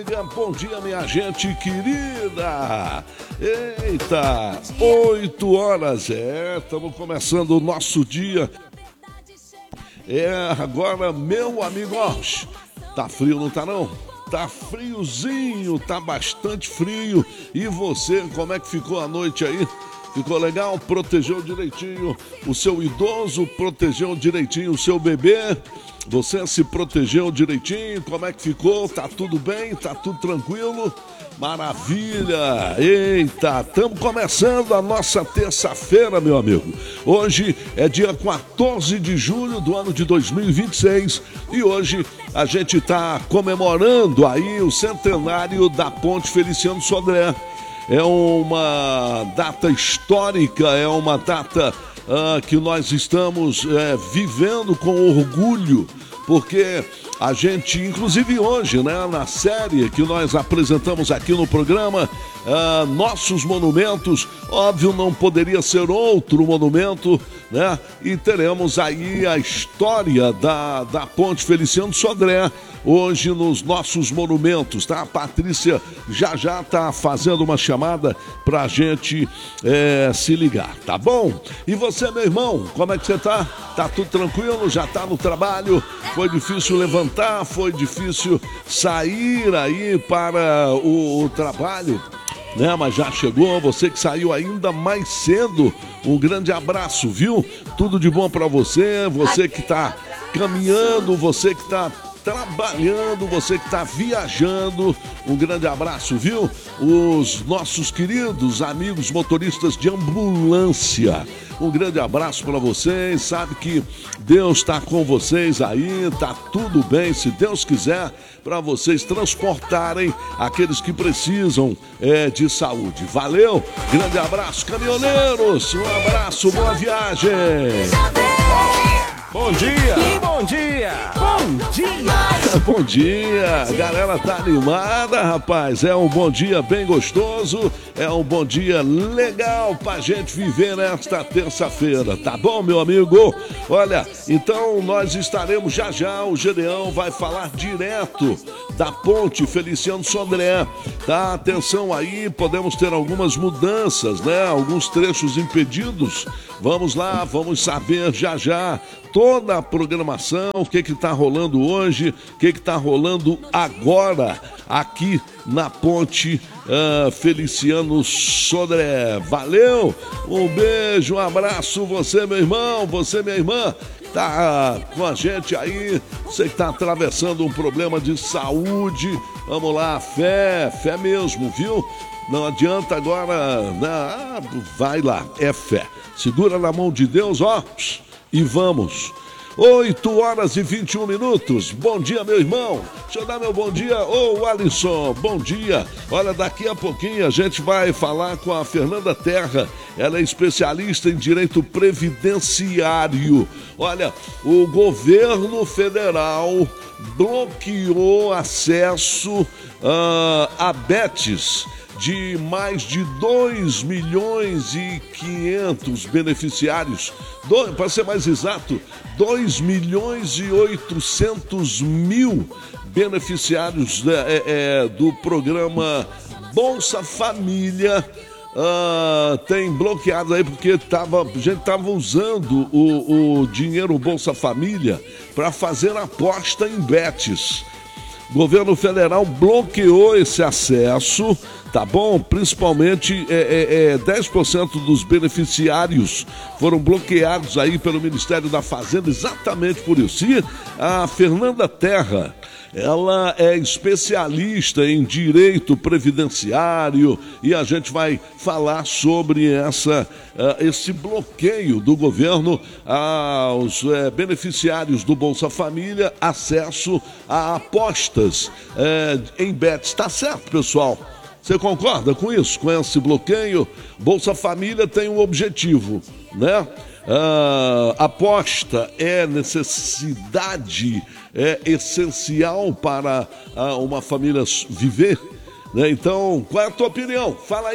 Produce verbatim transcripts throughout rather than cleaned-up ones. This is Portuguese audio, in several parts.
amiga, bom dia, minha gente querida. Eita, oito horas, é, estamos começando o nosso dia. É, agora, meu amigo, ó, tá frio, não tá não? Tá friozinho, tá bastante frio. E você, como é que ficou a noite aí? Ficou legal? Protegeu direitinho o seu idoso? Protegeu direitinho o seu bebê? Você se protegeu direitinho? Como é que ficou? Tá tudo bem? Tá tudo tranquilo? Maravilha! Eita, estamos começando a nossa terça-feira, meu amigo. Hoje é dia quatorze de julho do ano de dois mil e vinte e seis e hoje a gente está comemorando aí o centenário da Ponte Feliciano Sodré. É uma data histórica, é uma data ah, que nós estamos é, vivendo com orgulho, porque a gente, inclusive hoje, né, na série que nós apresentamos aqui no programa, uh, Nossos Monumentos, óbvio, não poderia ser outro monumento, né? E teremos aí a história da, da Ponte Feliciano Sodré hoje nos nossos monumentos, tá? A Patrícia já já tá fazendo uma chamada pra gente é, se ligar, tá bom? E você, meu irmão, como é que você tá? Tá tudo tranquilo? Já tá no trabalho? Foi difícil levantar? Foi difícil sair aí para o, o trabalho? Né, mas já chegou, você que saiu ainda mais cedo, um grande abraço, viu? Tudo de bom para você, você que tá caminhando, você que tá trabalhando, você que está viajando, um grande abraço, viu? Os nossos queridos amigos motoristas de ambulância, um grande abraço para vocês, sabe que Deus está com vocês aí, tá tudo bem, se Deus quiser, para vocês transportarem aqueles que precisam é, de saúde. Valeu, grande abraço, caminhoneiros, um abraço, boa viagem. Bom dia! E bom dia! Bom dia! Bom dia! A galera tá animada, rapaz. É um bom dia bem gostoso. É um bom dia legal pra gente viver nesta terça-feira. Tá bom, meu amigo? Olha, então nós estaremos já já. O Gedeão vai falar direto da Ponte Feliciano Sodré. Tá? Atenção aí, podemos ter algumas mudanças, né? Alguns trechos impedidos. Vamos lá, vamos saber já já toda a programação, o que que tá rolando hoje, o que que tá rolando agora aqui na Ponte uh, Feliciano Sodré. Valeu, um beijo, um abraço, você meu irmão, você minha irmã, tá com a gente aí, você que tá atravessando um problema de saúde, vamos lá, fé, fé mesmo, viu? Não adianta agora, ah, vai lá, é fé. Segura na mão de Deus, ó, e vamos. oito horas e vinte e um minutos. Bom dia, meu irmão. Deixa eu dar meu bom dia. Ô, Alisson, bom dia. Olha, daqui a pouquinho a gente vai falar com a Fernanda Terra. Ela é especialista em direito previdenciário. Olha, o governo federal bloqueou acesso uh, a betes de mais de dois milhões e quinhentos beneficiários, para ser mais exato, dois milhões e oitocentos mil beneficiários é, é, do programa Bolsa Família. Uh, tem bloqueado aí porque tava, a gente estava usando o, o dinheiro Bolsa Família para fazer aposta em betes. O governo federal bloqueou esse acesso, tá bom? Principalmente é, é, é, dez por cento dos beneficiários foram bloqueados aí pelo Ministério da Fazenda exatamente por isso. E a Fernanda Terra, ela é especialista em direito previdenciário e a gente vai falar sobre essa, uh, esse bloqueio do governo aos uh, beneficiários do Bolsa Família, acesso a apostas uh, em bets. Tá certo, pessoal? Você concorda com isso? Com esse bloqueio? Bolsa Família tem um objetivo, né? Uh, aposta é necessidade, é essencial para uh, uma família viver, né? Então, qual é a tua opinião? Fala aí,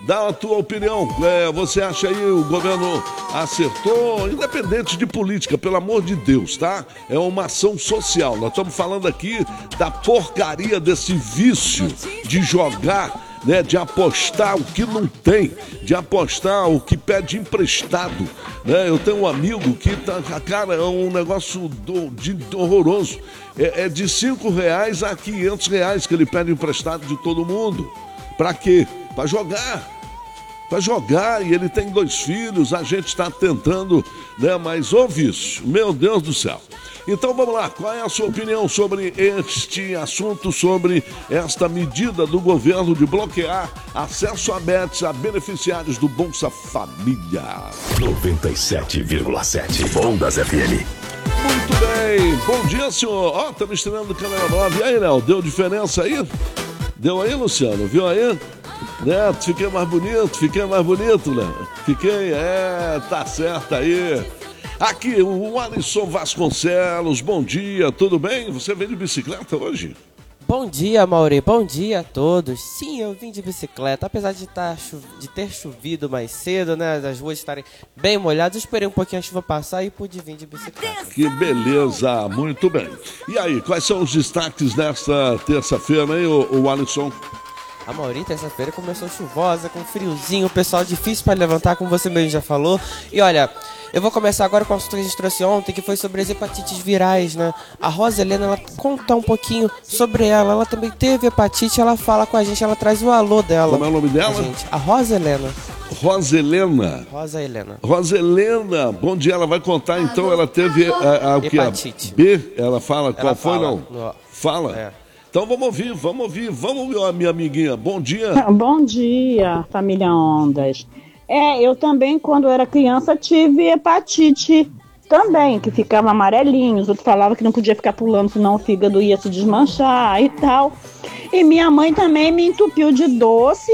Dá a tua opinião. É, você acha aí o governo acertou, independente de política, pelo amor de Deus, tá? É uma ação social. Nós estamos falando aqui da porcaria desse vício de jogar, né, de apostar o que não tem, de apostar o que pede emprestado, né? Eu tenho um amigo que tá, cara, é um negócio do, de, horroroso. É, é de cinco reais a quinhentos reais que ele pede emprestado de todo mundo. Pra quê? Pra jogar. Pra jogar, e ele tem dois filhos, a gente está tentando, né? Mas ô vício, meu Deus do céu. Então vamos lá, qual é a sua opinião sobre este assunto, sobre esta medida do governo de bloquear acesso a bets a beneficiários do Bolsa Família? noventa e sete vírgula sete Ondas F M. Muito bem, bom dia, senhor. Ó, oh, estamos estreando o Canal nove. E aí, Léo, deu diferença aí? Deu aí, Luciano? Viu aí? Né? Fiquei mais bonito, fiquei mais bonito, Léo. Fiquei, é, tá certo aí. Aqui, o Alisson Vasconcelos, bom dia, tudo bem? Você veio de bicicleta hoje? Bom dia, Mauri, bom dia a todos. Sim, eu vim de bicicleta, apesar de, tá, de ter chovido mais cedo, né, as ruas estarem bem molhadas, eu esperei um pouquinho a chuva passar e pude vir de bicicleta. Que beleza, muito bem. E aí, quais são os destaques desta terça-feira, hein, o, o Alisson? A Mauri, terça-feira começou chuvosa, com friozinho, o pessoal difícil para levantar, como você mesmo já falou. E olha, eu vou começar agora com o assunto que a gente trouxe ontem, que foi sobre as hepatites virais, né? A Rosa Helena, ela conta um pouquinho sobre ela. Ela também teve hepatite, ela fala com a gente, ela traz o alô dela. Como é o nome dela? A, gente. a Rosa Helena. Rosa Helena. Rosa Helena. Rosa Helena, bom dia, ela vai contar, então, ela teve a, a, o que? Hepatite. B, ela fala, qual ela foi, fala, não? No... Fala? É. Então vamos ouvir, vamos ouvir, vamos ouvir, minha amiguinha. Bom dia. Bom dia, família Ondas. É, eu também, quando era criança, tive hepatite também, que ficava amarelinho. Os outros falavam que não podia ficar pulando, senão o fígado ia se desmanchar e tal. E minha mãe também me entupiu de doce,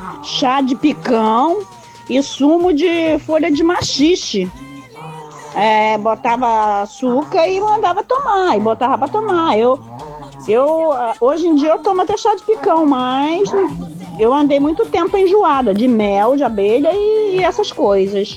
chá de picão e sumo de folha de maxixe. É, botava açúcar e mandava tomar, e botava pra tomar. Eu, eu, hoje em dia eu tomo até chá de picão, mas eu andei muito tempo enjoada de mel, de abelha e, e essas coisas.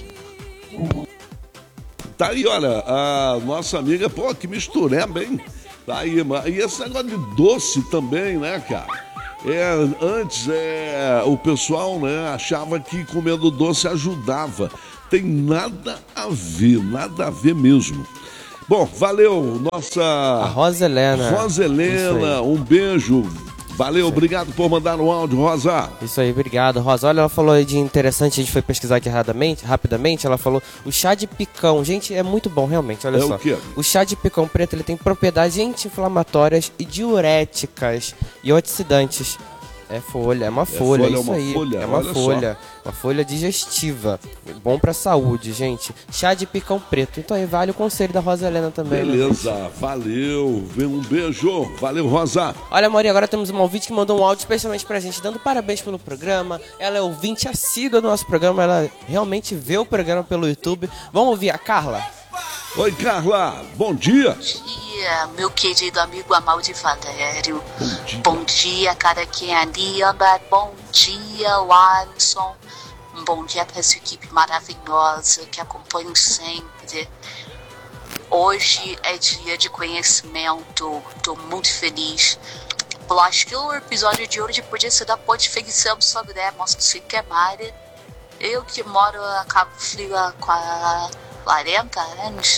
Tá aí, olha, a nossa amiga, pô, que mistureba, hein? Tá aí, e esse negócio de doce também, né, cara? É, antes, é, o pessoal, né, achava que comendo doce ajudava. Tem nada a ver, nada a ver mesmo. Bom, valeu, nossa... A Rosa Helena. Rosa Helena, um beijo. Valeu, obrigado por mandar um áudio, Rosa. Isso aí, obrigado, Rosa. Olha, ela falou aí de interessante, a gente foi pesquisar aqui rapidamente, rapidamente, ela falou o chá de picão. Gente, é muito bom, realmente, olha é só. O quê? O chá de picão preto, ele tem propriedades anti-inflamatórias e diuréticas e oxidantes. É folha, é uma folha, folha, isso uma aí. folha, é uma olha folha, só. Uma folha digestiva. Bom pra saúde, gente. Chá de picão preto. Então aí vale o conselho da Rosa Helena também. Beleza, né? Valeu. Um beijo. Valeu, Rosa. Olha, Mauri, agora temos uma ouvinte que mandou um áudio especialmente pra gente, dando parabéns pelo programa. Ela é ouvinte assídua do nosso programa, ela realmente vê o programa pelo YouTube. Vamos ouvir a Carla? Oi, Carla. Bom dia. Bom dia, meu querido amigo Amaldi Valério. Bom dia. Bom dia, cara, quem ali anda. Bom dia, Alisson. Um bom dia para essa equipe maravilhosa que acompanho sempre. Hoje é dia de conhecimento. Tô muito feliz. Eu acho que o episódio de hoje podia ser da Ponte Feliciano Sodré, mostra se que é Mari. Eu que moro a Cabo Frio há quarenta anos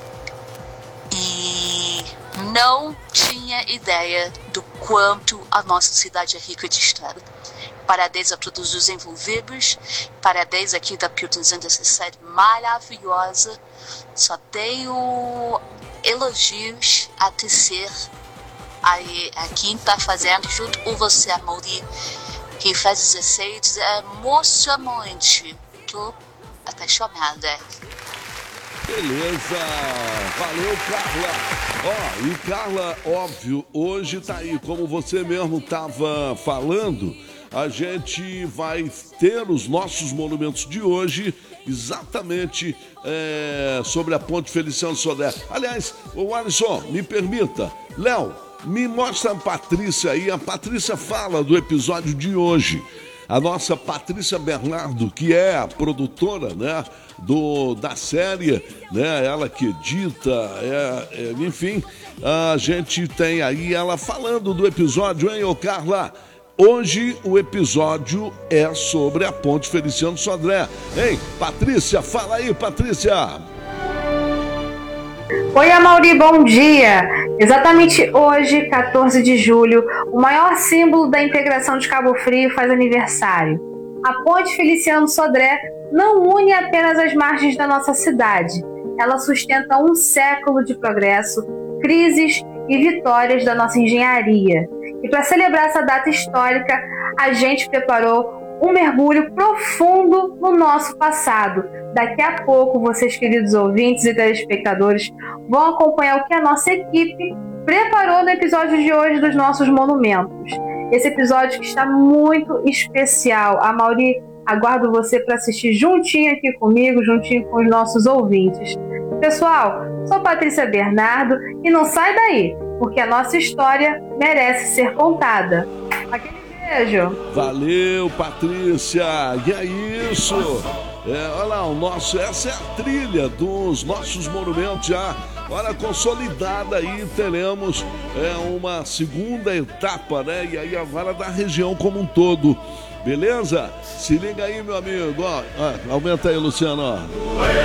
e não tinha ideia do quanto a nossa cidade é rica de história. Parabéns a todos os envolvidos, parabéns aqui da Piltons dessa série maravilhosa. Só tenho elogios a tecer aí a quem tá fazendo junto com você, Amori, que faz dezesseis, é emocionante. Tô apaixonada. Beleza, valeu, Carla. Ó, e Carla, óbvio, hoje tá aí, como você mesmo tava falando, a gente vai ter os nossos monumentos de hoje exatamente é, sobre a Ponte Feliciano Sodré. Aliás, o Alisson, me permita, Léo, me mostra a Patrícia aí, a Patrícia fala do episódio de hoje. a nossa Patrícia Bernardo, que é a produtora, né, do, da série, né, ela que edita, é, é, enfim, a gente tem aí ela falando do episódio, hein, ô Carla? Hoje o episódio é sobre a Ponte Feliciano Sodré. Hein, Patrícia, fala aí, Patrícia. Oi, Amaury, bom dia. Exatamente hoje, quatorze de julho, o maior símbolo da integração de Cabo Frio faz aniversário. A Ponte Feliciano Sodré não une apenas as margens da nossa cidade. Ela sustenta um século de progresso, crises e vitórias da nossa engenharia. E para celebrar essa data histórica, a gente preparou um mergulho profundo no nosso passado. Daqui a pouco, vocês, queridos ouvintes e telespectadores, vão acompanhar o que a nossa equipe preparou no episódio de hoje dos nossos monumentos. Esse episódio que está muito especial. Amaury, aguardo você para assistir juntinho aqui comigo, juntinho com os nossos ouvintes. Pessoal, sou Patrícia Bernardo e não sai daí, porque a nossa história merece ser contada. Aquele beijo. Valeu, Patrícia. E é isso. É, olha lá, o nosso, essa é a trilha dos nossos monumentos já. Olha, consolidada aí, teremos é, uma segunda etapa, né? E aí agora da região como um todo. Beleza? Se liga aí, meu amigo. Ó, ó, aumenta aí, Luciano. Ó.